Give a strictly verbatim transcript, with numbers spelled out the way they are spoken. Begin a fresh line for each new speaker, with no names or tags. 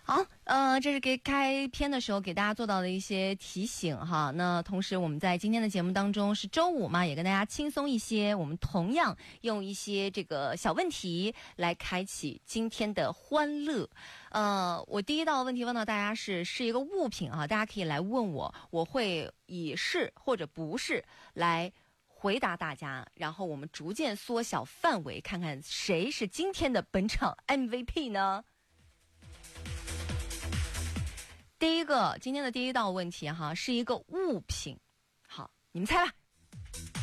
好，呃，这是给开篇的时候给大家做到的一些提醒哈。那同时我们在今天的节目当中是周五嘛，也跟大家轻松一些。我们同样用一些这个小问题来开启今天的欢乐。呃，我第一道问题问到大家是是一个物品啊，大家可以来问我，我会以是或者不是来回答大家，然后我们逐渐缩小范围，看看谁是今天的本场 M V P 呢？第一个，今天的第一道问题哈，是一个物品。好，你们猜吧。